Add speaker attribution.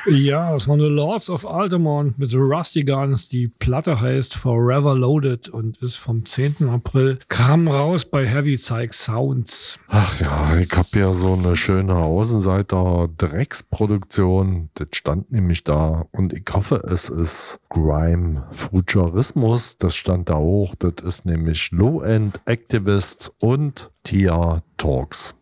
Speaker 1: Ja, das war eine Lords of Altamont mit The Rusty Guns. Die Platte heißt Forever Loaded und ist vom 10. April. Kam raus bei Heavy Psych Sounds.
Speaker 2: Ach ja, ich habe ja so eine schöne Außenseiter-Drecksproduktion. Das stand nämlich da und ich hoffe, es ist Grime Futurismus. Das stand da auch. Das ist nämlich Low-End Activist und Tia Talks.